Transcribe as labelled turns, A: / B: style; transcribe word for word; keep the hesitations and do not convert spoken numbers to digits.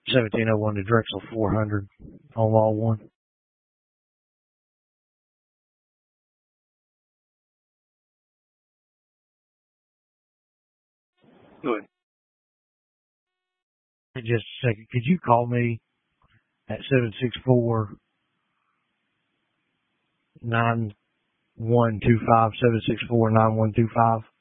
A: seventeen oh one to Drexel four hundred on wall one.
B: Go ahead.
A: Just a second. Could you call me at seven six four, nine one two five, seven six four, nine one two five?